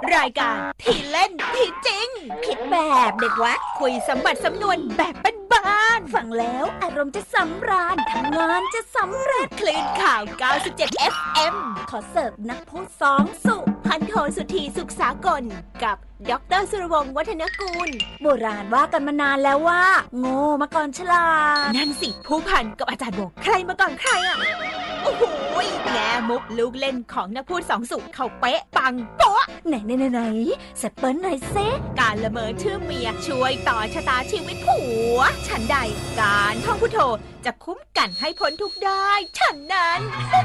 รายการที่เล่นที่จริงคิดแบบเด็กวัดคุยสมบัติสำนวนแบบบ้านๆฟังแล้วอารมณ์จะสำราญทำงานจะสำเร็จคลื่นข่าว97 FM ขอเสิร์ฟนักพูดสองสุพันโทสุธีสุขสากลกับดร.สุรวงศ์วัฒนกูลโบราณว่ากันมานานแล้วว่าโง่มาก่อนฉลาดนั่นสิผู้พันกับอาจารย์โบใครมาก่อนใครอ่ะโอ้โหแง่มุกลูกเล่นของนักพูดสองสุเขาเป๊ะปังโป๊ะไหนแซปเปิ้ลหน่อยเซการละเมอชื่อเมียช่วยต่อชะตาชีวิตผัวฉันใดการท่องพุทโธจะคุ้มกันให้พ้นทุกได้ฉันนั้น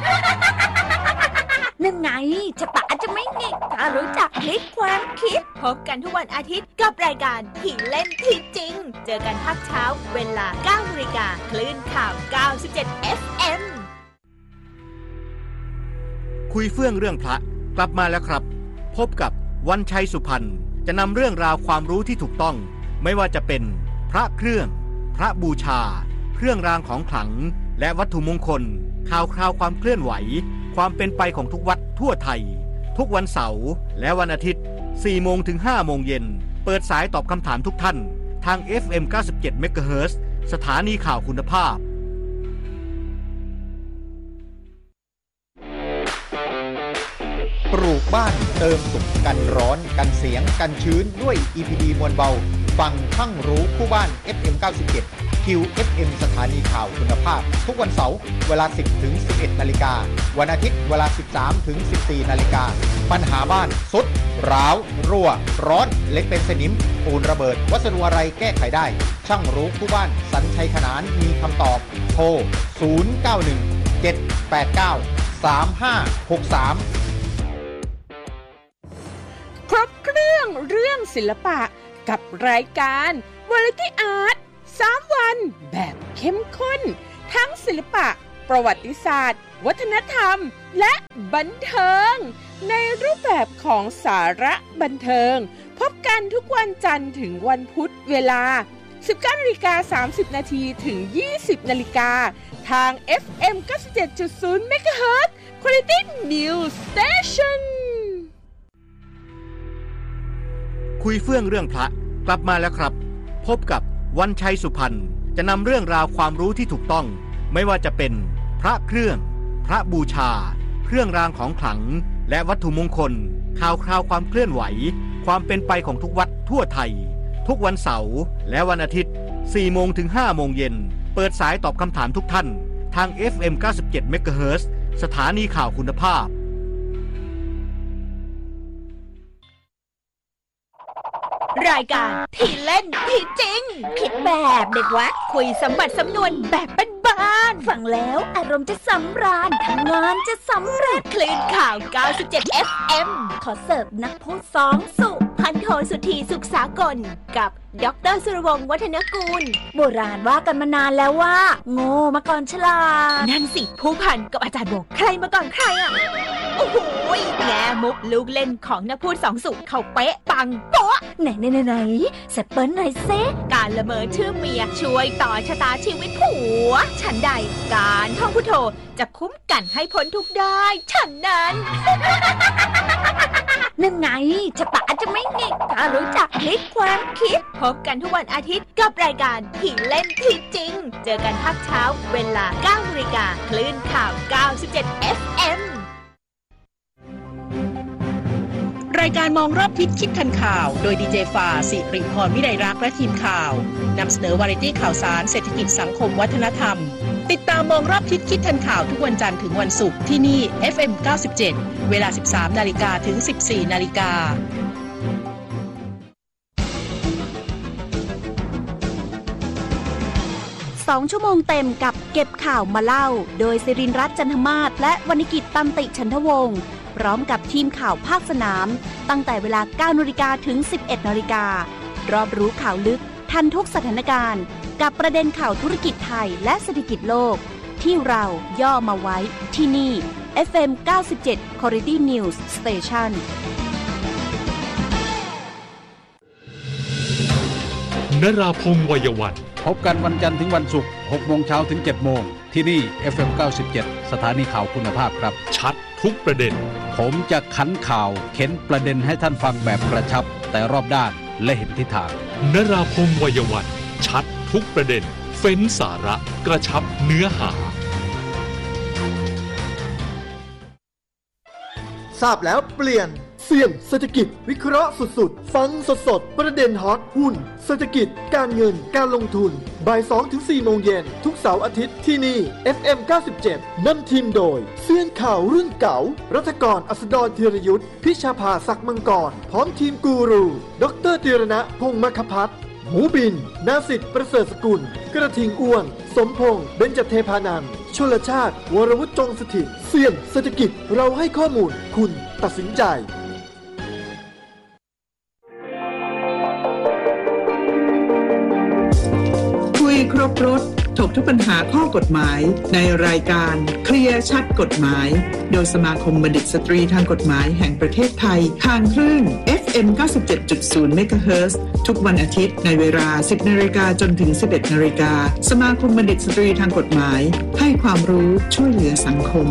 นั่นไงจะปะจะไม่หงิกถ้ารู้จักพลิกความคิดพบกันทุกวันอาทิตย์กับรายการที่เล่นที่จริงเจอกันภาคเช้าเวลา 9:00 น.คลื่นข่าว97 FM คุยเฟื่องเรื่องพระกลับมาแล้วครับพบกับวันชัยสุพรรณจะนำเรื่องราวความรู้ที่ถูกต้องไม่ว่าจะเป็นพระเครื่องพระบูชาเครื่องรางของขลังและวัตถุมงคลข่าวคราวความเคลื่อนไหวความเป็นไปของทุกวัดทั่วไทยทุกวันเสาร์และวันอาทิตย์ 4 โมงถึง 5 โมงเย็นเปิดสายตอบคำถามทุกท่านทาง FM 97 MHz สถานีข่าวคุณภาพปลูกบ้านเติมสุขกันร้อนกันเสียงกันชื้นด้วย EPD มวลเบาฟังทั้งรู้คู่บ้าน FM 97 QFM สถานีข่าวคุณภาพทุกวันเสาร์เวลา 10 ถึง 11 นาฬิกาวันอาทิตย์เวลา 13 ถึง 14 นาฬิกาปัญหาบ้านสุดร้าวรั่วร้อนเล็กเป็นสนิมปูนระเบิดวัสดุอะไรแก้ไขได้ช่างรู้คู่บ้านสัญชัยขนานมีคำตอบโทร 091 789 3563 ครบเครื่องศิลปะกับรายการ Variety Art 3 วันแบบเข้มข้นทั้งศิลปะประวัติศาสตร์วัฒนธรรมและบันเทิงในรูปแบบของสาระบันเทิงพบกันทุกวันจันทร์ถึงวันพุธเวลา 19:30 น.ถึง 20:00 น.ทาง FM 97.0 MHz Quality News Station คุยเฟื่องเรื่องพระกลับมาแล้วครับพบกับวันชัยสุพรรณจะนำเรื่องราวความรู้ที่ถูกต้องไม่ว่าจะเป็นพระเครื่องพระบูชาเครื่องรางของขลังและวัตถุมงคลข่าวคราวความเคลื่อนไหวความเป็นไปของทุกวัดทั่วไทยทุกวันเสาร์และวันอาทิตย์ 4 โมงถึง 5 โมงเย็นเปิดสายตอบคำถามทุกท่านทาง FM 97 MHz สถานีข่าวคุณภาพรายการที่เล่นที่จริงคิดแบบเด็กวัดคุยสมบัติสำนวนแบบบ้านๆฟังแล้วอารมณ์จะสำราญทำงานจะสำเร็จคลื่นข่าว97 FM ขอเสิร์ฟนักพูดสองสุพันโทสุธีสุขสากลกับดร.สุรวงศ์วัฒนกูลโบราณว่ากันมานานแล้วว่าโง่มาก่อนฉลาดนั่นสิผู้พันกับอาจารย์โบใครมาก่อนใครอ่ะโอ้โหแง่มุกลูกเล่นของนักพูดสองสุเขาเป๊ะปังโป๊ะไหนแซปเปิ้ลหน่อยเซการละเมอชื่อเมียช่วยต่อชะตาชีวิตผัวฉันใดการท่องพุทโธจะคุ้มกันให้พ้นทุกได้ฉันนั้นนั่นไงจะปะจะไม่หงิกถ้ารู้จักพลิกความคิดพบกันทุกวันอาทิตย์กับรายการที่เล่นที่จริงเจอกันภาคเช้าเวลา 9:00 น.คลื่นข่าว97 FM รายการมองรอบทิศคิดทันข่าวโดยดีเจฝ่าสิริพรวิไลรักษ์และทีมข่าวนำเสนอวาไรตี้ข่าวสารเศรษฐกิจสังคมวัฒนธรรมติดตามมองรอบทิศคิดทันข่าวทุกวันจันทร์ถึงวันศุกร์ที่นี่ FM 97 เวลา 13:00 น.ถึง 14:00 น. 2 ชั่วโมงเต็มกับเก็บข่าวมาเล่าโดยศิรินทร์รัตน์จันทมาศและวรรณกิจตันติฉันทวงศ์พร้อมกับทีมข่าวภาคสนามตั้งแต่เวลา 9:00 น.ถึง 11:00 น.รอบรู้ข่าวลึกทันทุกสถานการณ์กับประเด็นข่าวธุรกิจไทยและเศรษฐกิจโลกที่เราย่อมาไว้ที่นี่ FM 97 Quality News Station นราพงษ์วัยวันพบกันวันจันทร์ถึงวันศุกร์ 6 โมงเช้าถึง 7 โมงที่นี่ FM 97 สถานีข่าวคุณภาพครับชัดทุกประเด็นผมจะขันข่าวเข็นประเด็นให้ท่านฟังแบบกระชับแต่รอบด้านและเห็นทิศทางนราพงษ์วัยวันชัดทุกประเด็นเฟ้นสาระกระชับเนื้อหาทราบแล้วเปลี่ยนเสี่ยงเศรษฐกิจวิเคราะห์สุดๆฟังสดๆประเด็นฮอตหุ้นเศรษฐกิจการเงินการลงทุนบ่าย 2-4 โมงเย็นทุกเสาร์อาทิตย์ที่นี่ FM 97 นำทีมโดยเซียนข่าวรุ่นเก่ารัฐกรอัสดรธีรยุทธพิชาภาศักดิ์มังกรพร้อมทีมกูรูดร.ธีรณะพงษ์มคพัฒน์หมูบินนาสิทธิ์ประเสริฐสกุลกระทิงอ้วนสมพงษ์เบญจเทพานันท์ชลชาติวรวุฒิจงสถิตเสี่ยงเศรษฐกิจเราให้ข้อมูลคุณตัดสินใจคุยครบรสถกทุกปัญหาข้อกฎหมายในรายการเคลียร์ชัดกฎหมายโดยสมาคมบัณฑิตสตรีทางกฎหมายแห่งประเทศไทยทางคลื่น FM 97.0 MHz ทุกวันอาทิตย์ในเวลา 10 นาฬิกาจนถึง 11 นาฬิกาสมาคมบัณฑิตสตรีทางกฎหมายให้ความรู้ช่วยเหลือสังคม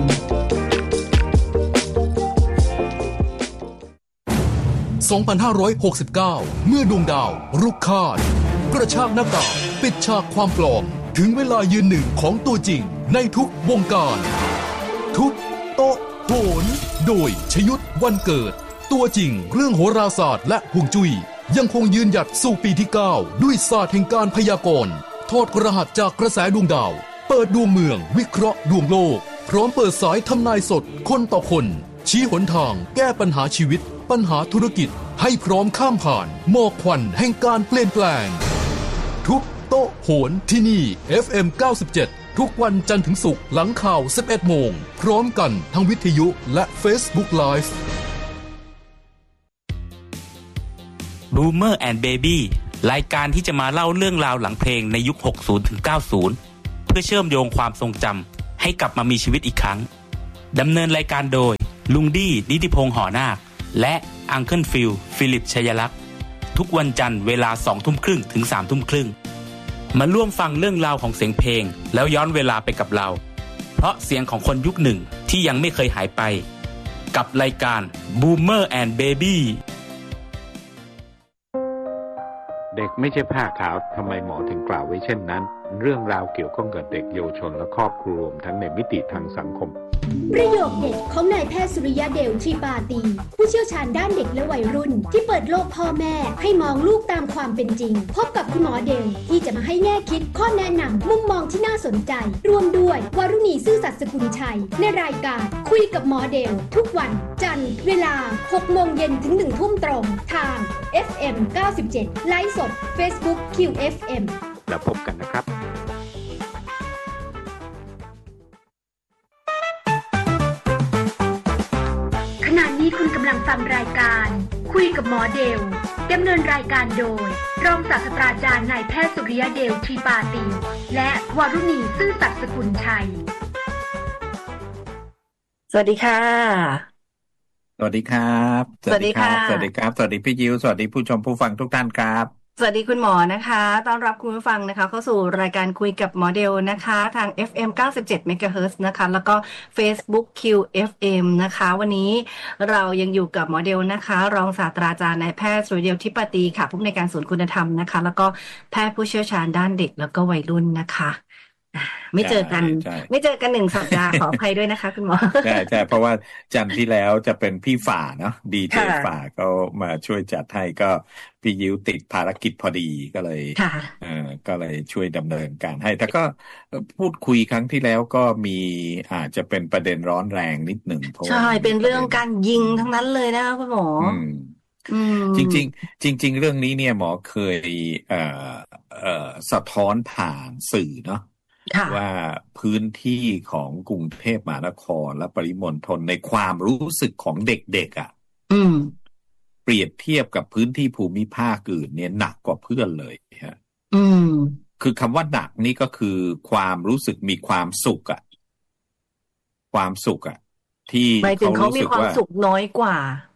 2569 เมื่อดวงดาวรุกคาดกระชากหน้ากากปิดฉากความปลอมถึงเวลายืนหนึ่งของตัวจริงในทุกวงการทุบโต๊ะโหนโดยชยุทธวันเกิดตัวจริงเรื่องโหราศาสตร์และฮวงจุ้ยยังคงยืนหยัดสู่ปีที่ 9 ด้วยศาสตร์แห่งการพยากรณ์ถอดรหัสจากกระแสดวงดาวเปิดดวงเมืองวิเคราะห์ดวงโลกพร้อมเปิดสายทำนายสดคนต่อคนชี้หนทางแก้ปัญหาชีวิตปัญหาธุรกิจให้พร้อมข้ามผ่านหมอกควันแห่งการเปลี่ยนแปลงทุบโต๊ะโหนที่นี่ FM 97 ทุกวันจันทร์ถึงศุกร์หลังข่าว 11 โมงพร้อมกันทั้งวิทยุและ Facebook Live Boomer and Baby รายการที่จะมาเล่าเรื่องราวหลังเพลงในยุค 60-90 เพื่อเชื่อมโยงความทรงจำให้กลับมามีชีวิตอีกครั้งดำเนินรายการโดยลุงดี้นิติพงษ์หอนาคและอังเคิลฟิลฟิลิปชัยลักษณ์ทุกวันจันทร์เวลา 20:30 ถึง 3:30 มาร่วมฟังเรื่องราวของเสียงเพลงแล้วย้อนเวลาไปกับเราเพราะเสียงของคนยุคหนึ่งที่ยังไม่เคยหายไปกับรายการ Boomer and Baby เด็กไม่ใช่ผ้าขาวทำไมหมอถึงกล่าวไว้เช่นนั้นเรื่องราวเกี่ยวข้องกับเด็กเยาวชนและครอบครัวรวมทั้งในมิติทางสังคมประโยคเด็ดของนายแพทย์สุริยะเดลชีปาตีผู้เชี่ยวชาญด้านเด็กและวัยรุ่นที่เปิดโลกพ่อแม่ให้มองลูกตามความเป็นจริงพบกับคุณหมอเดลที่จะมาให้แง่คิดข้อแนะนำมุมมองที่น่าสนใจรวมด้วยวารุณีซื่อสัตย์สกุลชัยในรายการคุยกับหมอเดลทุกวันจันทร์เวลา 6 โมงเย็นถึง 1 ทุ่มตรงทาง FM 97 ไลฟ์สด Facebook QFM แล้วพบกันนะครับขณะนี้คุณกำลังฟังรายการคุยกับหมอเดลดำเนินรายการโดยรองศาสตราจารย์นายแพทย์สุริยะเดลชีปาตีและวารุณีซื่อสัตย์สกุลชัยสวัสดีค่ะสวัสดีครับสวัสดีค่ะสวัสดีครับสวัสดีพี่ยิวสวัสดีผู้ชมผู้ฟังทุกท่านครับสวัสดีคุณหมอนะคะต้อนรับคุณผู้ฟังนะคะเข้าสู่รายการคุยกับหมอเดลนะคะทาง FM 97 MHz นะคะแล้วก็ Facebook QFM นะคะวันนี้เรายังอยู่กับหมอเดลนะคะรองศาสตราจารย์นายแพทย์สุริยะเดลทิปตีค่ะผู้อำนวยการศูนย์คุณธรรมนะคะแล้วก็แพทย์ผู้เชี่ยวชาญด้านเด็กแล้วก็วัยรุ่นนะคะไม่เจอกัน1 สัปดาห์ขออภัยด้วยนะคะคุณหมอใช่เพราะว่าจันทร์ที่แล้วจะเป็นพี่ฝ่าเนาะดีเจฝ่าก็มาช่วยจัดให้ก็พี่ยิวติดภารกิจพอดีก็เลยก็เลยช่วยดำเนินการให้แต่ก็พูดคุยครั้งที่แล้วก็มีอาจจะเป็นประเด็นร้อนแรงนิดหนึ่งใช่เป็นเรื่องการยิงทั้งนั้นเลยนะคะคุณหมอจริงเรื่องนี้เนี่ยหมอเคยสะท้อนผ่านสื่อเนาะว่าพื้นที่ของกรุงเทพมหานครและปริมณฑลในความรู้สึกของเด็กๆเปรียบเทียบกับพื้นที่ภูมิภาคอื่นเนี่ยหนักกว่าเพื่อนเลยฮะคือคำว่าหนักนี่ก็คือความรู้สึกมีความสุขอะความสุขอะที่หมายถึงเขามีความสุขน้อยกว่า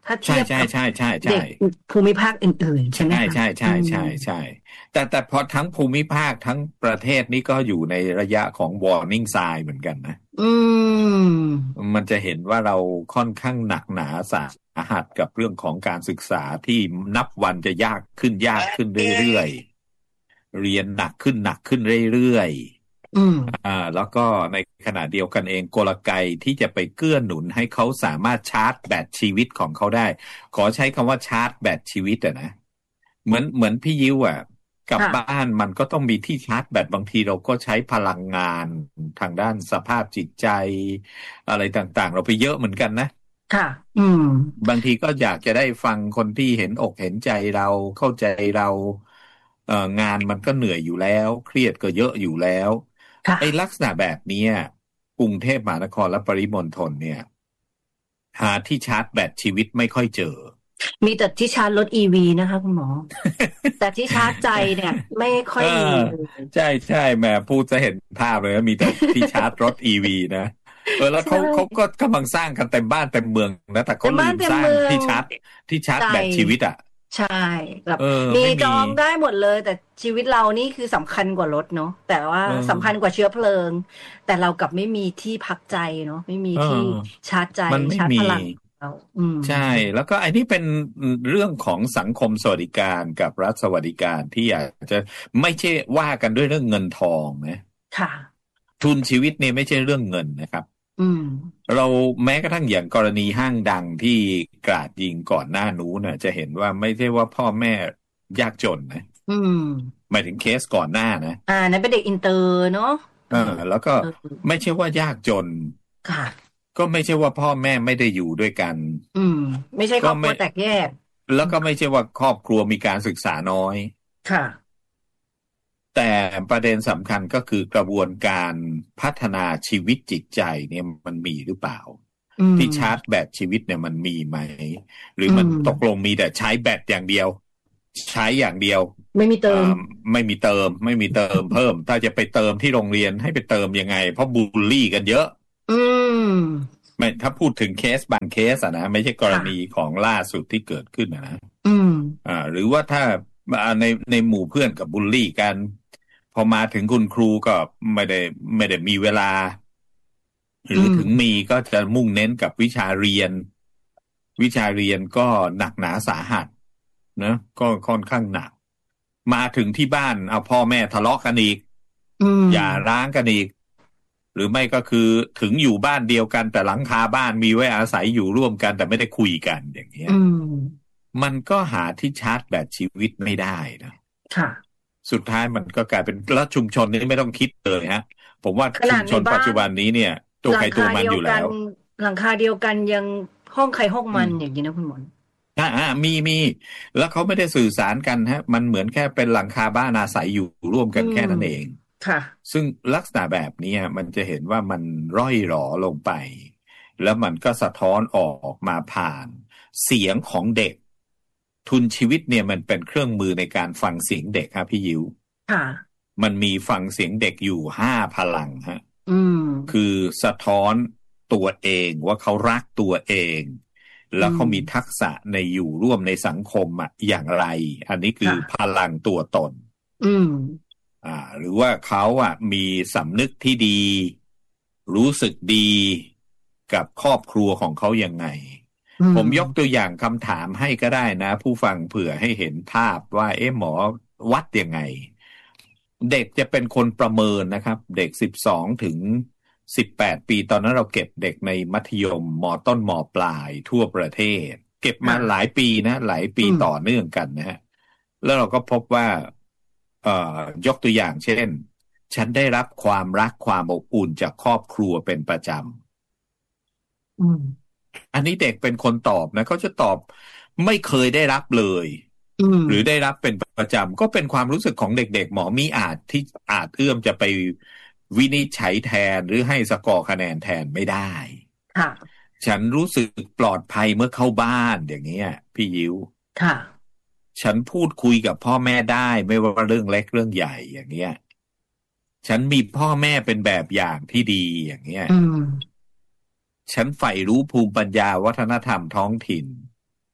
ถ้าเทียบกับเด็กภูมิภาคอื่นๆใช่ไหมคะใช่แต่พอทั้งภูมิภาคทั้งประเทศนี้ก็อยู่ในระยะของ warning sign เหมือนกันนะมันจะเห็นว่าเราค่อนข้างหนักหนาสาหัสกับเรื่องของการศึกษาที่นับวันจะยากขึ้นเรื่อยๆเรียนหนักขึ้นเรื่อยๆแล้วก็ในขณะเดียวกันเองกลไกที่จะไปเกื้อหนุนให้เขาสามารถชาร์จแบตชีวิตของเขาได้ขอใช้คำว่าชาร์จแบตชีวิตนะเหมือนพี่ยิ้วกลับบ้านมันก็ต้องมีที่ชาร์จแบตบางทีเราก็ใช้พลังงานทางด้านสภาพจิตใจอะไรต่างๆเราไปเยอะเหมือนกันนะค่ะบางทีก็อยากจะได้ฟังคนที่เห็นอกเห็นใจเราเข้าใจเรางานมันก็เหนื่อยอยู่แล้วเครียดก็เยอะอยู่แล้วไอ้ลักษณะแบบนี้กรุงเทพมหานครและปริมณฑลเนี่ยหาที่ชาร์จแบตชีวิตไม่ค่อยเจอมีแต่ที่ชาร์จรถ EV นะคะคุณหมอ แต่ที่ชาร์จใจเนี่ยไม่ค่อยมีใช่แหมพูดจะเห็นภาพเลยมีแต่ที่ชาร์จรถ EV นะแล้วเขาก็กำลังสร้างกันเต็มบ้านเต็มเมืองนะแต่เขาลืมสร้างที่ชาร์จแบตชีวิตใช่แบบมีจองได้หมดเลยแต่ชีวิตเรานี่คือสำคัญกว่ารถเนาะแต่ว่าสำคัญกว่าเชื้อเพลิงแต่เรากลับไม่มีที่พักใจเนาะไม่มีที่ชาร์จใจชาร์จพลังใช่แล้วก็ไอ้นี่เป็นเรื่องของสังคมสวัสดิการกับรัฐสวัสดิการที่อาจจะไม่ใช่ว่ากันด้วยเรื่องเงินทองนะค่ะทุนชีวิตเนี่ยไม่ใช่เรื่องเงินนะครับเราแม้กระทั่งอย่างกรณีห้างดังที่กราดยิงก่อนหน้านู้นจะเห็นว่าไม่ใช่ว่าพ่อแม่ยากจนนะหมายถึงเคสก่อนหน้านะนั่นเป็นเด็กอินเตอร์เนาะแล้วก็ไม่ใช่ว่ายากจนค่ะก็ไม่ใช่ว่าพ่อแม่ไม่ได้อยู่ด้วยกันไม่ใช่ครอบครัวแตกแยกแล้วก็ไม่ใช่ว่าครอบครัวมีการศึกษาน้อยค่ะแต่ประเด็นสำคัญก็คือกระบวนการพัฒนาชีวิตจิตใจเนี่ยมันมีหรือเปล่าที่ชาร์จแบตชีวิตเนี่ยมันมีไหมหรือมันตกลงมีแต่ใช้แบตอย่างเดียวใช้อย่างเดียวไม่มีเติมไม่มีเติมเพิ่มถ้าจะไปเติมที่โรงเรียนให้ไปเติมยังไงเพราะบูลลี่กันเยอะไม่ถ้าพูดถึงเคสบางเคสนะไม่ใช่กรณีของล่าสุดที่เกิดขึ้นนะหรือว่าถ้าในหมู่เพื่อนกับบูลลี่กันพอมาถึงคุณครูก็ไม่ได้มีเวลาหรือถึงมีก็จะมุ่งเน้นกับวิชาเรียนก็หนักหนาสาหัสนะก็ค่อนข้างหนักมาถึงที่บ้านเอาพ่อแม่ทะเลาะกันอีกอย่าร้างกันอีกหรือไม่ก็คือถึงอยู่บ้านเดียวกันแต่หลังคาบ้านมีไว้อาศัยอยู่ร่วมกันแต่ไม่ได้คุยกันอย่างเงี้ยมันก็หาที่ชาร์จแบตชีวิตไม่ได้นะค่ะสุดท้ายมันก็กลายเป็นแล้วชุมชนนี้ไม่ต้องคิดเลยฮะผมว่าชุมชนปัจจุบันนี้เนี่ยตัวใครตัวมันอยู่แล้วหลังคาเดียวกันยังห้องใครห้องมันอย่างนี้นะคุณหมอมีแล้วเขาไม่ได้สื่อสารกันฮะมันเหมือนแค่เป็นหลังคาบ้านอาศัยอยู่ร่วมกันแค่นั้นเองค่ะซึ่งลักษณะแบบนี้มันจะเห็นว่ามันร่อยหรอลงไปแล้วมันก็สะท้อนออกมาผ่านเสียงของเด็กทุนชีวิตเนี่ยมันเป็นเครื่องมือในการฟังเสียงเด็กครับพี่ยิวค่ะมันมีฟังเสียงเด็กอยู่5พลังฮะคือสะท้อนตัวเองว่าเขารักตัวเองแล้วเขามีทักษะในอยู่ร่วมในสังคมอย่างไรอันนี้คือพลังตัวตนหรือว่าเขามีสำนึกที่ดีรู้สึกดีกับครอบครัวของเขายังไงผมยกตัวอย่างคำถามให้ก็ได้นะผู้ฟังเผื่อให้เห็นภาพว่าหมอวัดยังไงเด็กจะเป็นคนประเมินนะครับเด็ก12ถึง18ปีตอนนั้นเราเก็บเด็กในมัธยมม.ต้นม.ปลายทั่วประเทศเก็บมาหลายปีนะหลายปีต่อเนื่องกันนะฮะแล้วเราก็พบว่ายกตัวอย่างเช่นฉันได้รับความรักความอบอุ่นจากครอบครัวเป็นประจำอันนี้เด็กเป็นคนตอบนะเขาจะตอบไม่เคยได้รับเลยหรือได้รับเป็นประจำก็เป็นความรู้สึกของเด็กๆหมอมีอาจเอื้อมจะไปวินิจฉัยแทนหรือให้สกอร์คะแนนแทนไม่ได้ค่ะฉันรู้สึกปลอดภัยเมื่อเข้าบ้านอย่างเงี้ยพี่ยิวค่ะฉันพูดคุยกับพ่อแม่ได้ไม่ว่าเรื่องเล็กเรื่องใหญ่อย่างเงี้ยฉันมีพ่อแม่เป็นแบบอย่างที่ดีอย่างเงี้ยฉันใฝ่รู้ภูมิปัญญาวัฒนธรรมท้องถิ่น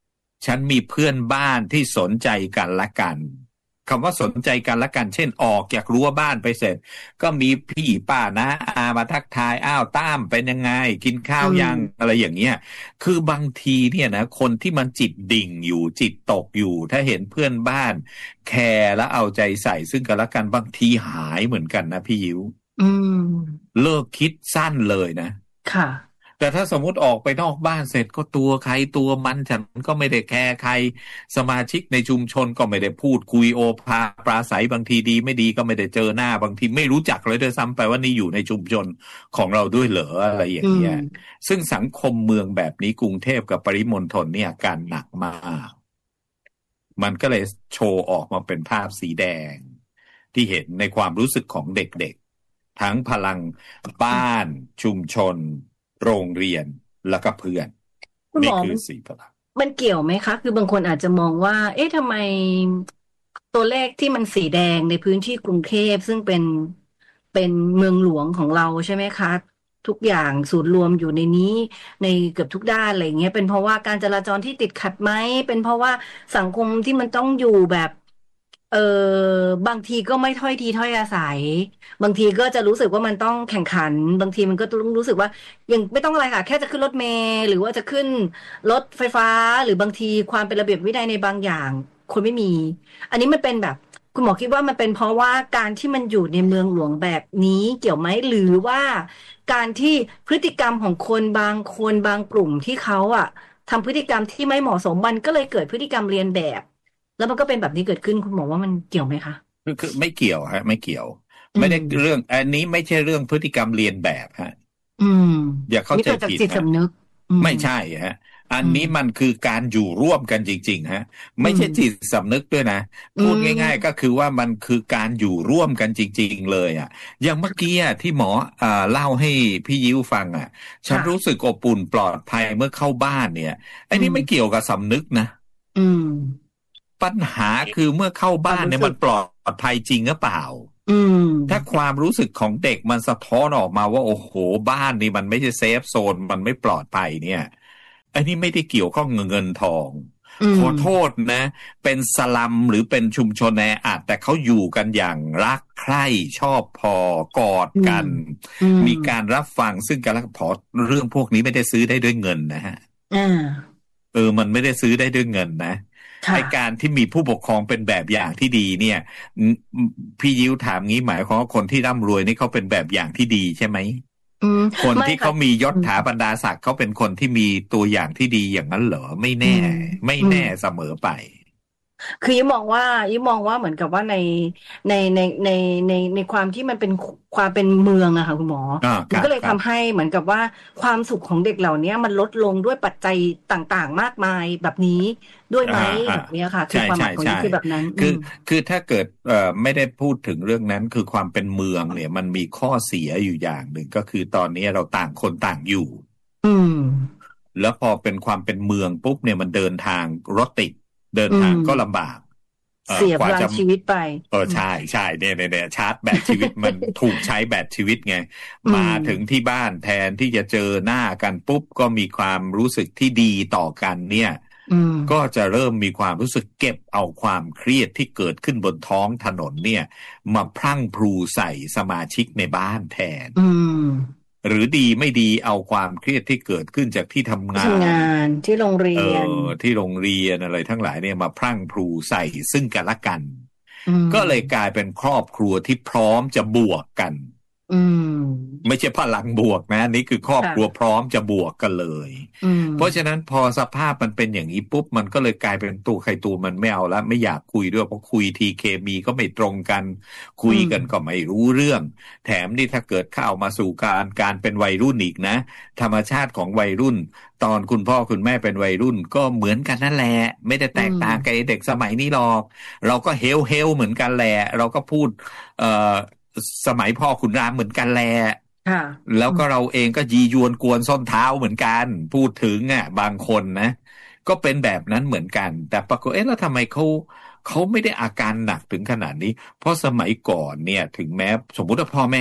ฉันมีเพื่อนบ้านที่สนใจกันและกันคำว่าสนใจกันและกันเช่นออกจากรั้วบ้านไปเสร็จก็มีพี่ป้านะอามาทักทายอ้าวตั้มเป็นยังไงกินข้าวยังอะไรอย่างเงี้ยคือบางทีเนี่ยนะคนที่มันจิตดิ่งอยู่จิตตกอยู่ถ้าเห็นเพื่อนบ้านแคร์และเอาใจใส่ซึ่งกันและกันบางทีหายเหมือนกันนะพี่ยิวเลิกคิดสั้นเลยนะค่ะแต่ถ้าสมมุติออกไปนอกบ้านเสร็จก็ตัวใครตัวมันฉันก็ไม่ได้แคร์ใครสมาชิกในชุมชนก็ไม่ได้พูดคุยโอภาปราศัยบางทีดีไม่ดีก็ไม่ได้เจอหน้าบางทีไม่รู้จักเลยด้วยซ้ำไปว่านี่อยู่ในชุมชนของเราด้วยเหรออะไรอย่างเงี้ยซึ่งสังคมเมืองแบบนี้กรุงเทพกับปริมณฑลเนี่ยอาการหนักมากมันก็เลยโชว์ออกมาเป็นภาพสีแดงที่เห็นในความรู้สึกของเด็กๆทั้งพลังบ้านชุมชนโรงเรียนแล้วก็เพื่อนนี่คือสี่พลังมันเกี่ยวไหมคะคือบางคนอาจจะมองว่าเอ๊ะทำไมตัวเลขที่มันสีแดงในพื้นที่กรุงเทพซึ่งเป็นเมืองหลวงของเราใช่ไหมคะทุกอย่างศูนย์รวมอยู่ในนี้ในเกือบทุกด้านอะไรเงี้ยเป็นเพราะว่าการจราจรที่ติดขัดไหมเป็นเพราะว่าสังคมที่มันต้องอยู่แบบบางทีก็ไม่ถ้อยทีถ้อยอาศัยบางทีก็จะรู้สึกว่ามันต้องแข่งขันบางทีมันก็ต้องรู้สึกว่ายังไม่ต้องอะไรค่ะแค่จะขึ้นรถเมล์หรือว่าจะขึ้นรถไฟฟ้าหรือบางทีความเป็นระเบียบวินัยในบางอย่างคนไม่มีอันนี้มันเป็นแบบคุณหมอคิดว่ามันเป็นเพราะว่าการที่มันอยู่ในเมืองหลวงแบบนี้เกี่ยวไหมหรือว่าการที่พฤติกรรมของคนบางคนบางกลุ่มที่เขาทำพฤติกรรมที่ไม่เหมาะสมมันก็เลยเกิดพฤติกรรมเลียนแบบแล้วมันก็เป็นแบบนี้เกิดขึ้นคุณหมอว่ามันเกี่ยวไหมคะคือไม่เกี่ยวฮะไม่เกี่ยวไม่ได้เรื่องอันนี้ไม่ใช่เรื่องพฤติกรรมเลียนแบบฮะอย่าเข้าใจผิดจิตสำนึกไม่ใช่ฮะอันนี้มันคือการอยู่ร่วมกันจริงๆฮะไม่ใช่จิตสำนึกด้วยนะพูดง่ายๆก็คือว่ามันคือการอยู่ร่วมกันจริงๆเลยอย่างเมื่อกี้ที่หมอเล่าให้พี่ยิ้วฟังฉันรู้สึกอบอุ่นปลอดภัยเมื่อเข้าบ้านเนี่ยไอ้นี่ไม่เกี่ยวกับสำนึกนะปัญหาคือเมื่อเข้าบ้านเนี่ยมันปลอดภัยจริงหรือเปล่าถ้าความรู้สึกของเด็กมันสะท้อนออกมาว่าโอ้โหบ้านนี่มันไม่ใช่เซฟโซนมันไม่ปลอดภัยเนี่ยอันนี้ไม่ได้เกี่ยวข้องเงินทองขอโทษนะเป็นสลัมหรือเป็นชุมชนแออัดแต่เขาอยู่กันอย่างรักใคร่ชอบพอกอดกันมีการรับฟังซึ่งกันและกันพอเรื่องพวกนี้ไม่ได้ซื้อได้ด้วยเงินนะฮะมันไม่ได้ซื้อได้ด้วยเงินนะในการที่มีผู้ปกครองเป็นแบบอย่างที่ดีเนี่ยพี่ยิ้วถามงี้หมายความว่าคนที่ร่ำรวยนี่เขาเป็นแบบอย่างที่ดีใช่ไหมคนที่เขามียศถาบรรดาศักดิ์เขาเป็นคนที่มีตัวอย่างที่ดีอย่างนั้นเหรอไม่แน่เสมอไปคือยิ่งมองว่าเหมือนกับว่าในความที่มันเป็นความเป็นเมืองอะค่ะคุณหมอมันก็เลยทำให้เหมือนกับว่าความสุขของเด็กเหล่านี้มันลดลงด้วยปัจจัยต่างๆมากมายแบบนี้ด้วยไหมแบบนี้ค่ะคือความหมายของนี่คือแบบนั้นคือถ้าเกิดไม่ได้พูดถึงเรื่องนั้นคือความเป็นเมืองเนี่ยมันมีข้อเสียอยู่อย่างหนึ่งก็คือตอนนี้เราต่างคนต่างอยู่แล้วพอเป็นความเป็นเมืองปุ๊บเนี่ยมันเดินทางรถติดเดินทางก็ลำบากเสียพลังชีวิตไปใช่เนี่ยชาร์จแบตชีวิตมันถูกใช้แบตชีวิตไงมาถึงที่บ้านแทนที่จะเจอหน้ากันปุ๊บก็มีความรู้สึกที่ดีต่อกันเนี่ยก็จะเริ่มมีความรู้สึกเก็บเอาความเครียดที่เกิดขึ้นบนท้องถนนเนี่ยมาพรั่งพรูใส่สมาชิกในบ้านแทนหรือดีไม่ดีเอาความเครียดที่เกิดขึ้นจากที่ทำงานที่โรงเรียนที่โรงเรียนอะไรทั้งหลายเนี่ยมาพรั่งพรูใส่ซึ่งกันและกันก็เลยกลายเป็นครอบครัวที่พร้อมจะบวกกันไม่ใช่พลังบวกนะนี่คือครอบครัวพร้อมจะบวกกันเลยเพราะฉะนั้นพอสภาพมันเป็นอย่างนี้ปุ๊บมันก็เลยกลายเป็นตัวใครตัวมันไม่เอาละไม่อยากคุยด้วยเพราะคุยทีเคมีก็ไม่ตรงกันคุยกันก็ไม่รู้เรื่องแถมนี่ถ้าเกิดเข้ามาสู่การเป็นวัยรุ่นอีกนะธรรมชาติของวัยรุ่นตอนคุณพ่อคุณแม่เป็นวัยรุ่นก็เหมือนกันนั่นแหละไม่ได้แตกต่างกับเด็กสมัยนี้หรอกเราก็เฮลเหมือนกันแหละเราก็พูดสมัยพ่อขุนรามเหมือนกันแหละแล้วก็เราเองก็ยียวนกวนส้นเท้าเหมือนกันพูดถึงบางคนนะก็เป็นแบบนั้นเหมือนกันแต่ปรากฏแล้วทำไมเขาไม่ได้อาการหนักถึงขนาดนี้เพราะสมัยก่อนเนี่ยถึงแม้สมมุติว่าพ่อแม่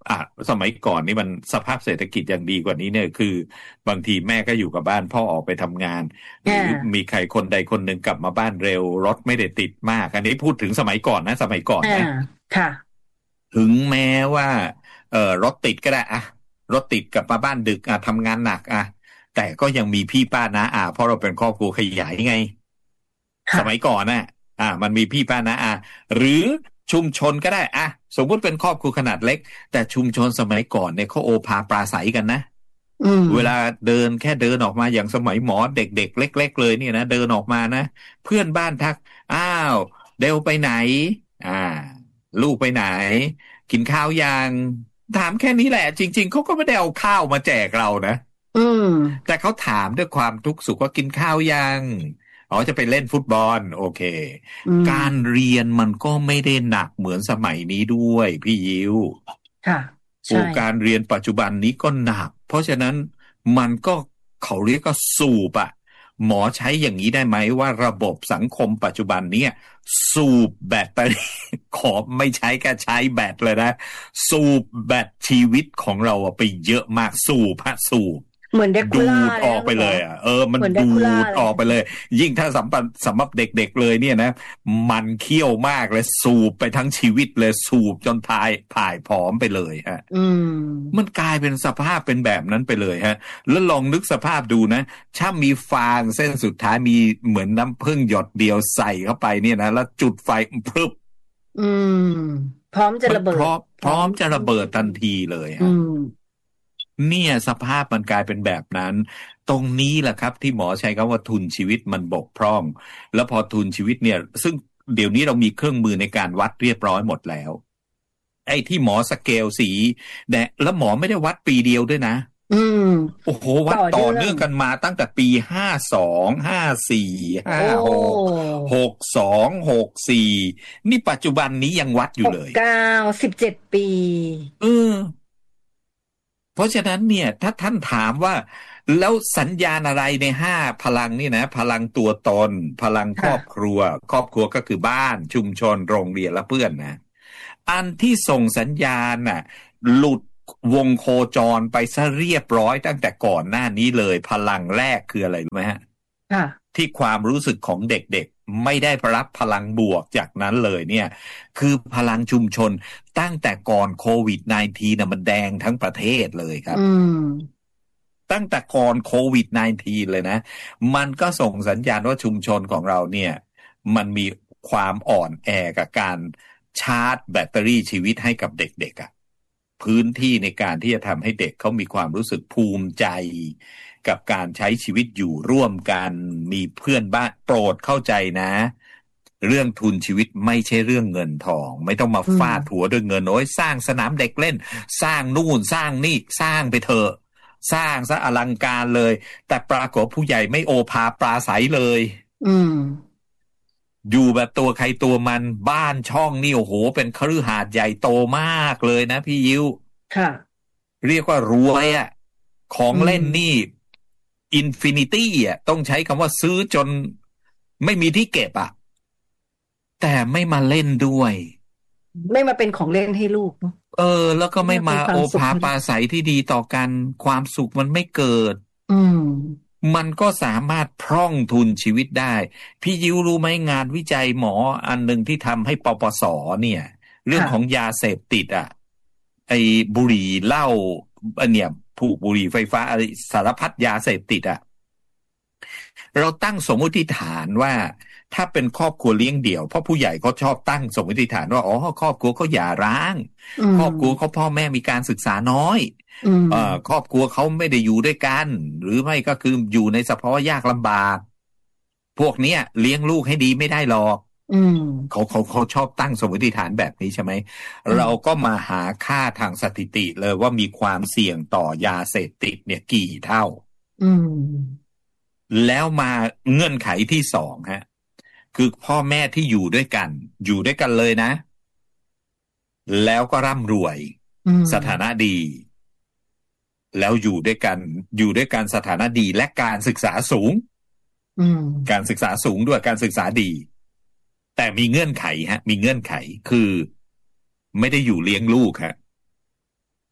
สมัยก่อนนี่มันสภาพเศรษฐกิจอย่างดีกว่านี้เนี่ยคือบางทีแม่ก็อยู่กับบ้านพ่อออกไปทำงานหรือมีใครคนใดคนหนึ่งกลับมาบ้านเร็วรถไม่ได้ติดมากอันนี้พูดถึงสมัยก่อนนะค่ะถึงแม้ว่ารถติดก็ได้รถติดกลับมาบ้านดึกทำงานหนักแต่ก็ยังมีพี่ป้าน้าอาเพราะเราเป็นครอบครัวขยายไงสมัยก่อนน่ะมันมีพี่ป้าน้าอาหรือชุมชนก็ได้สมมติเป็นครอบครัวขนาดเล็กแต่ชุมชนสมัยก่อนเนี่ยเขาโอภาปราศัยกันนะเวลาเดินแค่เดินออกมาอย่างสมัยหมอเด็กๆเล็กๆเลยเนี่ยนะเดินออกมานะเพื่อนบ้านทักเดลไปไหนลูกไปไหนกินข้าวยังถามแค่นี้แหละจริงๆเขาก็ไม่ได้เอาข้าวมาแจกเรานะแต่เขาถามด้วยความทุกข์สุขว่ากินข้าวยังจะไปเล่นฟุตบอลโอเคการเรียนมันก็ไม่ได้หนักเหมือนสมัยนี้ด้วยพี่ยิวค่ะการเรียนปัจจุบันนี้ก็หนักเพราะฉะนั้นมันก็เขาเรียกก็สูบหมอใช้อย่างนี้ได้ไหมว่าระบบสังคมปัจจุบันเนี่ยสูบแบตเตอรี่ขอไม่ใช้แค่ใช้แบตเลยนะสูบแบตชีวิตของเราไปเยอะมากสูบเหมือนดูดออกไปเลยมันดูดออกไปเลยยิ่งถ้าสำหรับเด็กๆเลยเนี่ยนะมันเคี่ยวมากเลยสูบไปทั้งชีวิตเลยสูบจนผายผอมไปเลยฮะมันกลายเป็นสภาพเป็นแบบนั้นไปเลยฮะแล้วลองนึกสภาพดูนะถ้ามีฟางเส้นสุดท้ายมีเหมือนน้ำผึ้งหยดเดียวใส่เข้าไปเนี่ยนะแล้วจุดไฟพรึบพร้อมจะระเบิดพร้อมจะระเบิดทันทีเลยฮะเนี่ยสภาพมันกลายเป็นแบบนั้นตรงนี้แหละครับที่หมอใช้คำว่าทุนชีวิตมันบกพร่องแล้วพอทุนชีวิตเนี่ยซึ่งเดี๋ยวนี้เรามีเครื่องมือในการวัดเรียบร้อยหมดแล้วไอ้ที่หมอสเกลสีแล้วหมอไม่ได้วัดปีเดียวด้วยนะโอ้โหวัดต่อเนื่องกันมาตั้งแต่ปี52 54 56 62 64นี่ปัจจุบันนี้ยังวัดอยู่เลย 17 ปีเพราะฉะนั้นเนี่ยถ้าท่านถามว่าแล้วสัญญาณอะไรใน5พลังนี่นะพลังตัวตนพลังครอบครัวก็คือบ้านชุมชนโรงเรียนและเพื่อนนะอันที่ส่งสัญญาณหลุดวงโคจรไปซะเรียบร้อยตั้งแต่ก่อนหน้านี้เลยพลังแรกคืออะไรรู้ไหมฮะที่ความรู้สึกของเด็กๆไม่ได้รับพลังบวกจากนั้นเลยเนี่ยคือพลังชุมชนตั้งแต่ก่อนโควิด -19 มันแดงทั้งประเทศเลยครับตั้งแต่ก่อนโควิด -19 เลยนะมันก็ส่งสัญญาณว่าชุมชนของเราเนี่ยมันมีความอ่อนแอกับการชาร์จแบตเตอรี่ชีวิตให้กับเด็กๆพื้นที่ในการที่จะทำให้เด็กเขามีความรู้สึกภูมิใจกับการใช้ชีวิตอยู่ร่วมกันมีเพื่อนบ้านโปรดเข้าใจนะเรื่องทุนชีวิตไม่ใช่เรื่องเงินทองไม่ต้องมาฟาดหัวด้วยเงินสร้างสนามเด็กเล่นสร้างนู่นสร้างนี่สร้างไปเถอะสร้างซะอลังการเลยแต่ปรากฏผู้ใหญ่ไม่โอภาปราศัยเลยอยู่แบบตัวใครตัวมันบ้านช่องนี่โอ้โหเป็นคฤหาสน์ใหญ่โตมากเลยนะพี่ยิวค่ะเรียกว่ารวยของเล่นนี่อินฟินิตี้ต้องใช้คำว่าซื้อจนไม่มีที่เก็บแต่ไม่มาเล่นด้วยไม่มาเป็นของเล่นให้ลูกแล้วก็ไม่มาโอภาปราศัยที่ดีต่อกันความสุขมันไม่เกิดมันก็สามารถพร่องทุนชีวิตได้พี่ยิวรู้ไหมงานวิจัยหมออันหนึ่งที่ทำให้ปปสเนี่ยเรื่องของยาเสพติดไอ้บุหรี่เหล้าเนี่ยผูกบุหรี่ไฟฟ้าอะไรสารพัดยาเสพติดเราตั้งสมมติฐานว่าถ้าเป็นครอบครัวเลี้ยงเดี่ยวเพราะผู้ใหญ่เขาชอบตั้งสมมติฐานว่าครอบครัวเขาหย่าร้างครอบครัวเขาพ่อแม่มีการศึกษาน้อยครอบครัวเขาไม่ได้อยู่ด้วยกันหรือไม่ก็คืออยู่ในสภาวะยากลำบากพวกเนี้ยเลี้ยงลูกให้ดีไม่ได้หรอกเขาชอบตั้งสมมติฐานแบบนี้ใช่ไหมเราก็มาหาค่าทางสถิติเลยว่ามีความเสี่ยงต่อยาเสพติดเนี่ยกี่เท่าแล้วมาเงื่อนไขที่2ฮะคือพ่อแม่ที่อยู่ด้วยกันเลยนะแล้วก็ร่ำรวยสถานะดีแล้วอยู่ด้วยกันสถานะดีและการศึกษาสูงการศึกษาสูงด้วยการศึกษาดีแต่มีเงื่อนไขมีเงื่อนไขคือไม่ได้อยู่เลี้ยงลูก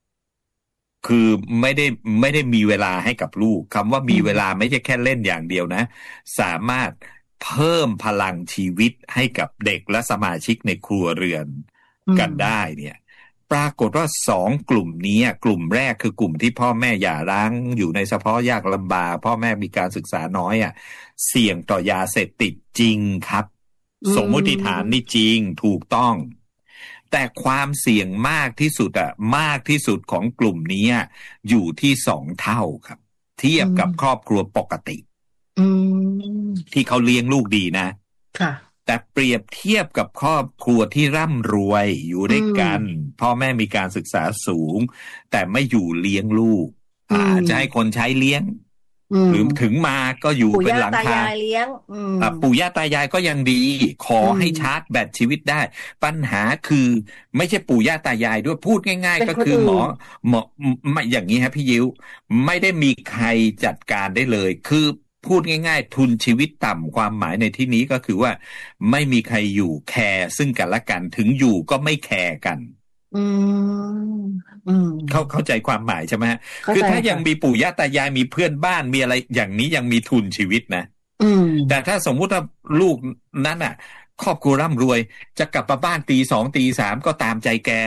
คือไม่ได้มีเวลาให้กับลูกคำว่ามีเวลาไม่ใช่แค่เล่นอย่างเดียวนะสามารถเพิ่มพลังชีวิตให้กับเด็กและสมาชิกในครัวเรือนกันได้เนี่ยปรากฏว่า2กลุ่มนี้กลุ่มแรกคือกลุ่มที่พ่อแม่หย่าร้างอยู่ในสภาพยากลำบากพ่อแม่มีการศึกษาน้อยเสี่ยงต่อยาเสพติดจริงครับสมมติฐานนี่จริงถูกต้องแต่ความเสี่ยงมากที่สุดมากที่สุดของกลุ่มนี้อยู่ที่2 เท่าครับเทียบกับครอบครัวปกติที่เขาเลี้ยงลูกดีนะแต่เปรียบเทียบกับครอบครัวที่ร่ำรวยอยู่ด้วยกันพ่อแม่มีการศึกษาสูงแต่ไม่อยู่เลี้ยงลูกจะให้คนใช้เลี้ยงหรือถึงมาก็อยู่เป็นหลังคาปู่ย่าตายายก็ยังดีขอให้ชาร์จแบตชีวิตได้ปัญหาคือไม่ใช่ปู่ย่าตายายด้วยพูดง่ายๆก็คือหมอไม่อย่างนี้ฮะพี่ยิวไม่ได้มีใครจัดการได้เลยคือพูดง่ายๆทุนชีวิตต่ำความหมายในที่นี้ก็คือว่าไม่มีใครอยู่แคร์ซึ่งกันและกันถึงอยู่ก็ไม่แคร์กันเข้าใจความหมายใช่ไหมคือถ้ายังมีปู่ย่าตายายมีเพื่อนบ้านมีอะไรอย่างนี้ยังมีทุนชีวิตนะแต่ถ้าสมมุติว่าลูกนั้นครอบครัวร่ำรวยจะกลับมาบ้านตี 2 ตี 3ก็ตามใจแก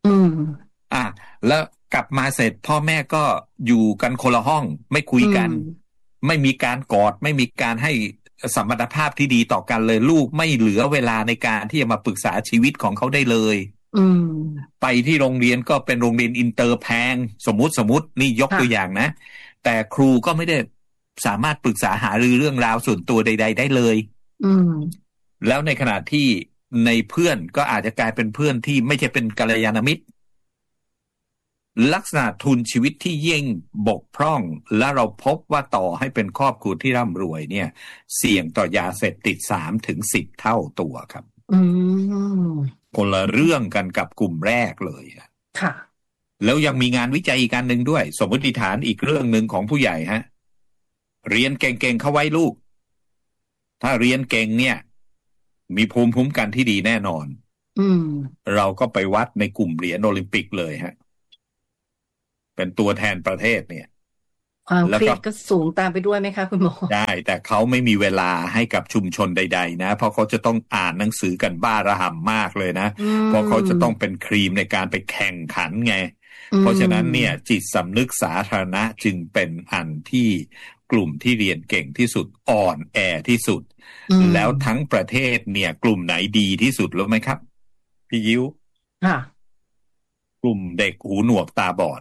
แล้วกลับมาเสร็จพ่อแม่ก็อยู่กันคนละห้องไม่คุยกันไม่มีการกอดไม่มีการให้สัมพันธภาพที่ดีต่อกันเลยลูกไม่เหลือเวลาในการที่จะมาปรึกษาชีวิตของเขาได้เลยไปที่โรงเรียนก็เป็นโรงเรียนอินเตอร์แพงสมมุตินี่ยกตัวอย่างนะแต่ครูก็ไม่ได้สามารถปรึกษาหารือเรื่องราวส่วนตัวใดๆได้เลยแล้วในขณะที่ในเพื่อนก็อาจจะกลายเป็นเพื่อนที่ไม่ใช่เป็นกัลยาณมิตรลักษณะทุนชีวิตที่ยิ่งบกพร่องและเราพบว่าต่อให้เป็นครอบครัวที่ร่ำรวยเนี่ยเสี่ยงต่อยาเสพติด 3-10 เท่าตัวครับคนละเรื่องกันกับกลุ่มแรกเลยค่ะแล้วยังมีงานวิจัยอีกการหนึ่งด้วยสมมติฐานอีกเรื่องหนึ่งของผู้ใหญ่เรียนเก่งๆเข้าไว้ลูกถ้าเรียนเก่งเนี่ยมีภูมิคุ้มกันที่ดีแน่นอนเราก็ไปวัดในกลุ่มเหรียญโอลิมปิกเลยเป็นตัวแทนประเทศเนี่ยความเครียดก็สูงตามไปด้วยไหมคะคุณหมอได้แต่เขาไม่มีเวลาให้กับชุมชนใดๆนะเพราะเขาจะต้องอ่านหนังสือกันบ้าระห่ำมากเลยนะเพราะเขาจะต้องเป็นครีมในการไปแข่งขันไงเพราะฉะนั้นเนี่ยจิตสำนึกสาธารณะจึงเป็นอันที่กลุ่มที่เรียนเก่งที่สุดอ่อนแอที่สุดแล้วทั้งประเทศเนี่ยกลุ่มไหนดีที่สุดรู้ไหมครับพี่ยิ้วกลุ่มเด็กหูหนวกตาบอด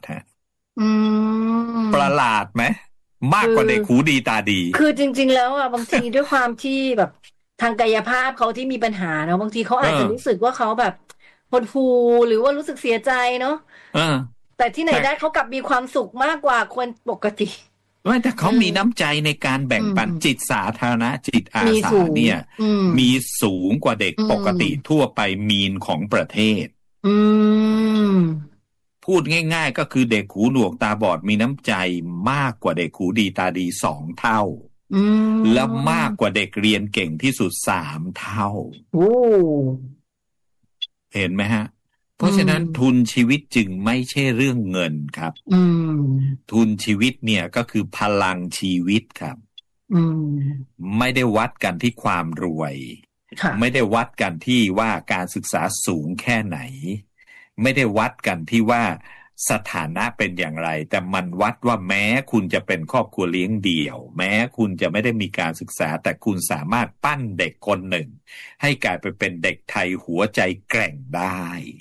ประหลาดไหมมากกว่าเด็กหูดีตาดีคือจริงๆแล้วบางทีด้วยความที่แบบทางกายภาพเขาที่มีปัญหาเนาะบางทีเขาอาจจะรู้สึกว่าเขาแบบหดหู่หรือว่ารู้สึกเสียใจเนาะแต่ที่ไหนได้เขากลับมีความสุขมากกว่าคนปกติแต่เขามีน้ำใจในการแบ่งปันจิตสาธารณะจิตอาสาเนี่ยมีสูงกว่าเด็กปกติทั่วไปมีนของประเทศพูดง่ายๆก็คือเด็กหูหนวกตาบอดมีน้ำใจมากกว่าเด็กหูดีตาดี2 เท่าและมากกว่าเด็กเรียนเก่งที่สุด3 เท่าเห็นไหมฮะเพราะฉะนั้นทุนชีวิตจึงไม่ใช่เรื่องเงินครับทุนชีวิตเนี่ยก็คือพลังชีวิตครับไม่ได้วัดกันที่ความรวยไม่ได้วัดกันที่ว่าการศึกษาสูงแค่ไหนไม่ได้วัดกันที่ว่าสถานะเป็นอย่างไรแต่มันวัดว่าแม้คุณจะเป็นครอบครัวเลี้ยงเดี่ยวแม้คุณจะไม่ได้มีการศึกษาแต่คุณสามารถปั้นเด็กคนหนึ่งให้กลายไปเป็นเด็กไทยหัวใจแกร่งได้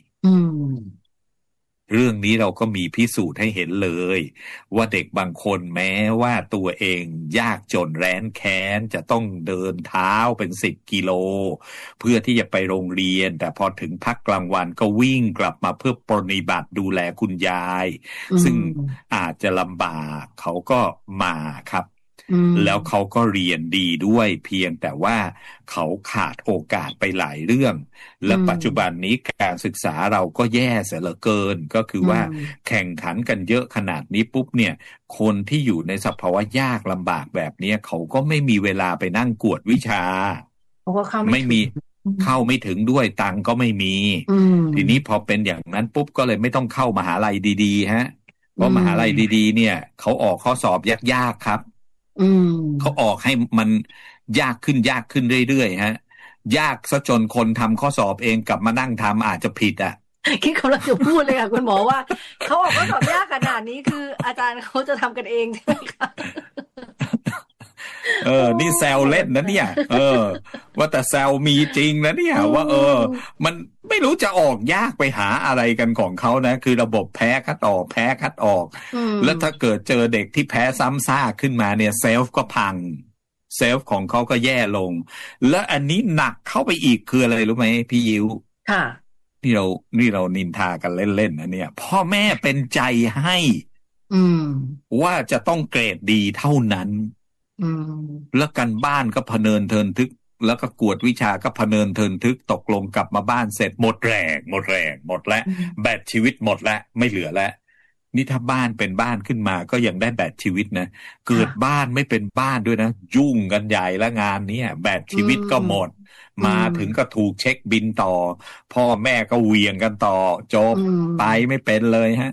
เรื่องนี้เราก็มีพิสูจน์ให้เห็นเลยว่าเด็กบางคนแม้ว่าตัวเองยากจนแร้นแค้นจะต้องเดินเท้าเป็น10 กิโลเพื่อที่จะไปโรงเรียนแต่พอถึงพักกลางวันก็วิ่งกลับมาเพื่อปรนนิบัติดูแลคุณยายซึ่งอาจจะลำบากเขาก็มาครับแล้วเขาก็เรียนดีด้วยเพียงแต่ว่าเขาขาดโอกาสไปหลายเรื่องและปัจจุบันนี้การศึกษาเราก็แย่เสียเหลือเกินก็คือว่าแข่งขันกันเยอะขนาดนี้ปุ๊บเนี่ยคนที่อยู่ในสภาวะยากลำบากแบบนี้เขาก็ไม่มีเวลาไปนั่งกวดวิชาไม่มีเข้าไม่ถึงด้วยตังก็ไม่มีทีนี้พอเป็นอย่างนั้นปุ๊บก็เลยไม่ต้องเข้ามหาลัยดีๆเพราะมหาลัยดีๆเนี่ยเขาออกข้อสอบยากๆครับเขาออกให้มันยากขึ้นเรื่อยๆฮะยากซะจนคนทำข้อสอบเองกลับมานั่งทำอาจจะผิดอ่ะคิดเขาเราจะพูดเลยค่ะคุณหมอว่าเขาออกข้อสอบยากขนาดนี้คืออาจารย์เขาจะทำกันเองใช่ไหมคะนี่แซวเล่นนะเนี่ยว่าแต่แซวมีจริงนะเนี่ยว่ามันไม่รู้จะออกยากไปหาอะไรกันของเขานะคือระบบแพ้คัดออกแล้วถ้าเกิดเจอเด็กที่แพ้ซ้ำซากขึ้นมาเนี่ยเซลฟ์ก็พังเซลฟ์ของเขาก็แย่ลงและอันนี้หนักเข้าไปอีกคืออะไรรู้ไหมพี่ยิวค่ะนี่เรานินทากันเล่นๆนะเนี่ยพ่อแม่เป็นใจให้ว่าจะต้องเกรดดีเท่านั้นแล้วกันบ้านก็พเนินเทินทึกแล้วก็กวดวิชาก็พเนินเทินทึกตกลงกลับมาบ้านเสร็จหมดแรงหมดแล้วแบตชีวิตหมดแล้วไม่เหลือแล้วนี่ถ้าบ้านเป็นบ้านขึ้นมาก็ยังได้แบตชีวิตนะเกิดบ้านไม่เป็นบ้านด้วยนะยุ่งกันใหญ่ละงานนี้แบตชีวิตก็หมดมาถึงก็ถูกเช็คบินต่อพ่อแม่ก็เหวี่ยงกันต่อจบไปไม่เป็นเลยฮะ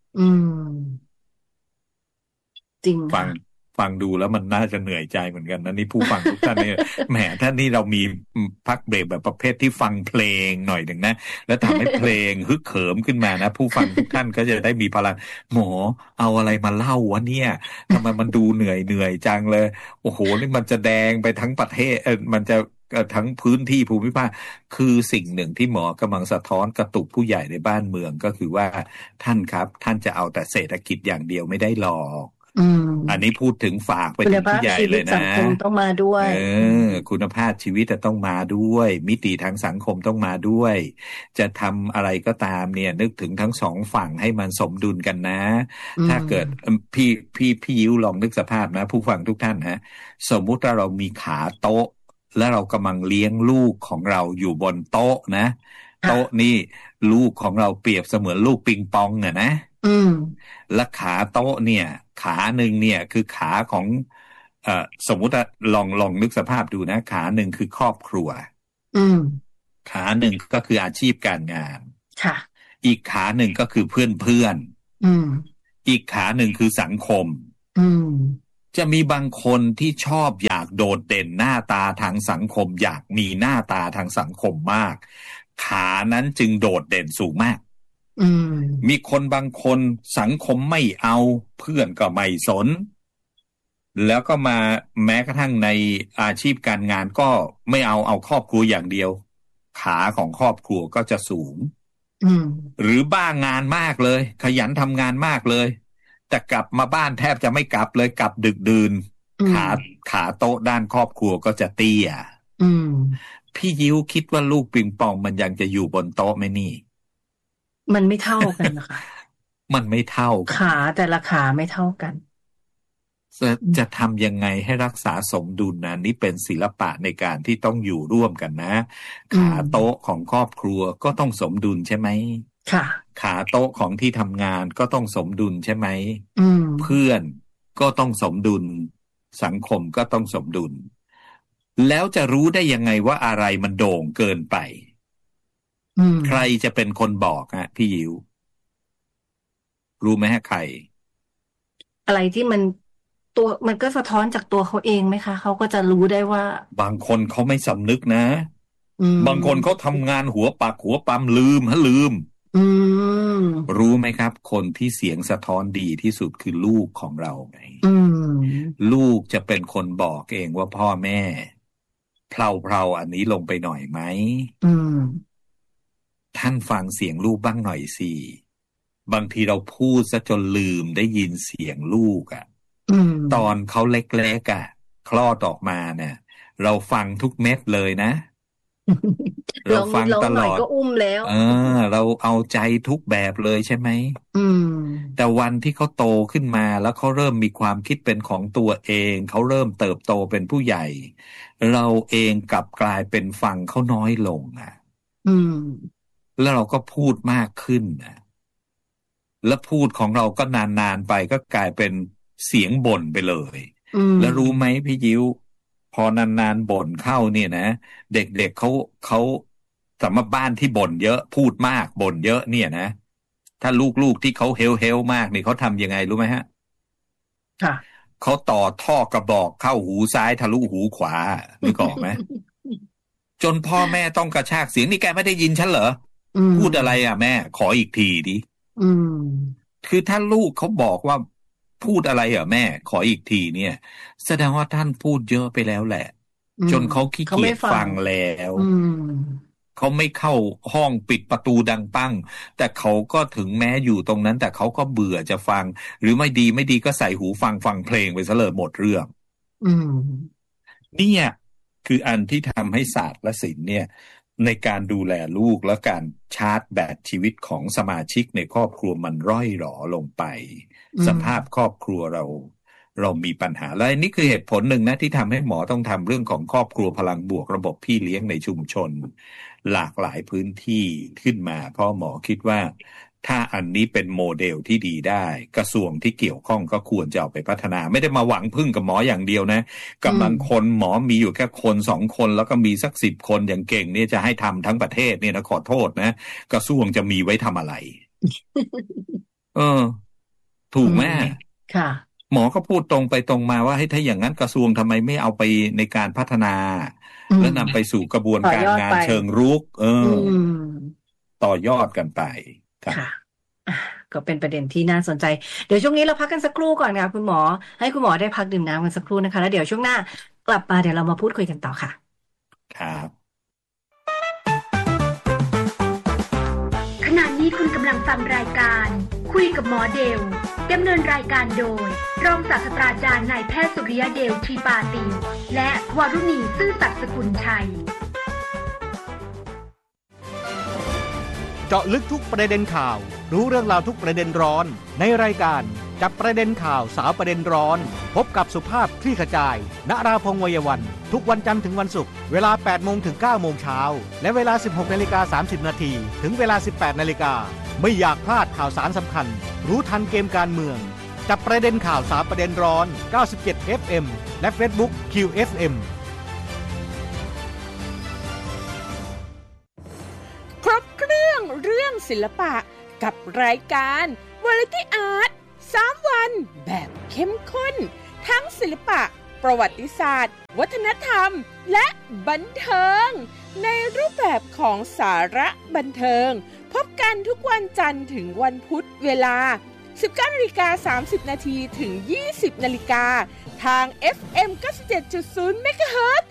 จริงฟังดูแล้วมันน่าจะเหนื่อยใจเหมือนกันนะนี่ผู้ฟังทุกท่านเนี่ยแหมท่านนี่เรามีพักเบรกแบบประเภทที่ฟังเพลงหน่อยหนึ่งนะแล้วทำให้เพลงฮึกเหิมขึ้นมานะผู้ฟังทุกท่านก็จะได้มีพลังหมอเอาอะไรมาเล่าวะเนี่ยทำไมมันดูเหนื่อยจังเลยโอ้โหนี่มันจะแดงไปทั้งประเทศมันจะทั้งพื้นที่ภูมิภาคคือสิ่งหนึ่งที่หมอกำลังสะท้อนกระตุกผู้ใหญ่ในบ้านเมืองก็คือว่าท่านครับท่านจะเอาแต่เศรษฐกิจอย่างเดียวไม่ได้หรอกอันนี้พูดถึงฝากไปถึงผู้ใหญ่เลยนะคุณภาพชีวิตสังคมต้องมาด้วยคุณภาพชีวิตจะต้องมาด้วยมิติทางสังคมต้องมาด้วยจะทำอะไรก็ตามเนี่ยนึกถึงทั้งสองฝั่งให้มันสมดุลกันนะถ้าเกิดพี่ยิ้วลองนึกสภาพนะผู้ฟังทุกท่านนะสมมุติว่าเรามีขาโต๊ะและเรากำลังเลี้ยงลูกของเราอยู่บนโต๊ะนะโต๊ะนี่ลูกของเราเปรียบเสมือนลูกปิงปองอะนะและขาโต๊ะเนี่ยขาหนึ่งเนี่ยคือขาของสมมุติลองนึกสภาพดูนะขาหนึ่งคือครอบครัวขาหนึ่งก็คืออาชีพการงานค่ะอีกขาหนึ่งก็คือเพื่อนอีกขาหนึ่งคือสังคมจะมีบางคนที่ชอบอยากโดดเด่นหน้าตาทางสังคมอยากมีหน้าตาทางสังคมมากขานั้นจึงโดดเด่นสูงมากมีคนบางคนสังคมไม่เอาเพื่อนก็ไม่สนแล้วก็มาแม้กระทั่งในอาชีพการงานก็ไม่เอาครอบครัวอย่างเดียวขาของครอบครัวก็จะสูงหรือบ้างานมากเลยขยันทำงานมากเลยแต่กลับมาบ้านแทบจะไม่กลับเลยกลับดึกดื่นขาโต๊ะด้านครอบครัวก็จะเตี้ยพี่ยิ้วคิดว่าลูกปิงปองมันยังจะอยู่บนโต๊ะไหมนี่มันไม่เท่ากันนะคะมันไม่เท่ากันขาแต่ละขาไม่เท่ากันจะทำยังไงให้รักษาสมดุลนะนี่เป็นศิลปะในการที่ต้องอยู่ร่วมกันนะขาโต๊ะของครอบครัวก็ต้องสมดุลใช่ไหมค่ะขาโต๊ะของที่ทำงานก็ต้องสมดุลใช่ไหมเพื่อนก็ต้องสมดุลสังคมก็ต้องสมดุลแล้วจะรู้ได้ยังไงว่าอะไรมันโด่งเกินไปใครจะเป็นคนบอกฮะพี่ยิวรู้ไหมฮะใครอะไรที่มันก็สะท้อนจากตัวเขาเองไหมคะเขาก็จะรู้ได้ว่าบางคนเขาไม่สำนึกนะบางคนเขาทำงานหัวปักหัวปั๊มลืมรู้ไหมครับคนที่เสียงสะท้อนดีที่สุดคือลูกของเราไงลูกจะเป็นคนบอกเองว่าพ่อแม่เพลาอันนี้ลงไปหน่อยไหมท่านฟังเสียงลูกบ้างหน่อยสิบางทีเราพูดซะจนลืมได้ยินเสียงลูกตอนเขาเล็กๆคลอดออกมาเนี่ยเราฟังทุกเม็ดเลยนะเราฟังตลอดก็อุ้มแล้วเราเอาใจทุกแบบเลยใช่ไหมแต่วันที่เขาโตขึ้นมาแล้วเขาเริ่มมีความคิดเป็นของตัวเองเขาเริ่มเติบโตเป็นผู้ใหญ่เราเองกลับกลายเป็นฟังเขาน้อยลงแล้วเราก็พูดมากขึ้นแล้วพูดของเราก็นานๆไปก็กลายเป็นเสียงบ่นไปเลยแล้วรู้ไหมพี่ยิ้วพอนานๆบ่นเข้าเนี่ยนะเด็กๆเขาสำหรับบ้านที่บ่นเยอะพูดมากบ่นเยอะเนี่ยนะถ้าลูกๆที่เขาเฮลมากนี่เขาทำยังไงรู้ไหมฮะค่ะเขาต่อท่อกระบอกเข้าหูซ้ายทะลุหูขวานึกออกไหม จนพ่อแม่ต้องกระชากเสียงนี่แกไม่ได้ยินฉันเหรอพูดอะไรอ่ะแม่ขออีกทีดิคือถ้าลูกเขาบอกว่าพูดอะไรอ่ะแม่ขออีกทีเนี่ยแสดงว่าท่านพูดเยอะไปแล้วแหละจนเขาขี้เกียจฟังแล้วเขาไม่เข้าห้องปิดประตูดังปั้งแต่เขาก็ถึงแม้อยู่ตรงนั้นแต่เขาก็เบื่อจะฟังหรือไม่ดีก็ใส่หูฟังเพลงไปซะเลยหมดเรื่องเนี่ยคืออันที่ทำให้ศาสตร์และศิลป์เนี่ยในการดูแลลูกและการชาร์จแบตชีวิตของสมาชิกในครอบครัวมันร่อยหรอลงไปสภาพครอบครัวเรามีปัญหาและนี่คือเหตุผลหนึ่งนะที่ทำให้หมอต้องทำเรื่องของครอบครัวพลังบวกระบบพี่เลี้ยงในชุมชนหลากหลายพื้นที่ขึ้นมาเพราะหมอคิดว่าถ้าอันนี้เป็นโมเดลที่ดีได้กระทรวงที่เกี่ยวข้องก็ควรจะเอาไปพัฒนาไม่ได้มาหวังพึ่งกับหมออย่างเดียวนะกำลังคนหมอมีอยู่แค่คน2 คนแล้วก็มีสัก10 คนอย่างเก่งเนี่ยจะให้ทำทั้งประเทศเนี่ยนะขอโทษนะกระทรวงจะมีไว้ทำอะไร ถูกไหมค่ะหมอก็พูดตรงไปตรงมาว่าให้ถ้าอย่างนั้นกระทรวงทำไมไม่เอาไปในการพัฒนาและนำไปสู่กระบวนการงานเชิงรุกต่อยอดกันไปค่ะก็เป็นประเด็นที่น่าสนใจเดี๋ยวช่วงนี้เราพักกันสักครู่ก่อนค่ะคุณหมอให้คุณหมอได้พักดื่มน้ำกันสักครู่นะคะแล้วเดี๋ยวช่วงหน้ากลับมาเดี๋ยวเรามาพูดคุยกันต่อค่ะครับขณะนี้คุณกำลังฟังรายการคุยกับหมอเดลดำเนินรายการโดยรองศาสตราจารย์นายแพทย์สุริยเดลชีปาติและวรุณีซื่อสัตย์สกุลชัยเจาะลึกทุกประเด็นข่าวรู้เรื่องราวทุกประเด็นร้อนในรายการจับประเด็นข่าวสาวประเด็นร้อนพบกับสุภาพคลี่ขจายณราพงษ์วัยวันทุกวันจันทร์ถึงวันศุกร์เวลา 8 โมงถึง 9 โมงเช้าและเวลา 16:30 นาทีถึงเวลา 18 นาฬิกาไม่อยากพลาดข่าวสารสำคัญรู้ทันเกมการเมืองจับประเด็นข่าวสาวประเด็นร้อน97 FM และ Facebook QFM ครบเครื่องศิลปะกับรายการ Variety Art 3 วันแบบเข้มข้นทั้งศิลปะประวัติศาสตร์วัฒนธรรมและบันเทิงในรูปแบบของสาระบันเทิงพบกันทุกวันจันทร์ถึงวันพุธเวลา 19:30 น.ถึง 20 น.ทาง FM 97.0 เมกะเฮิรตซ์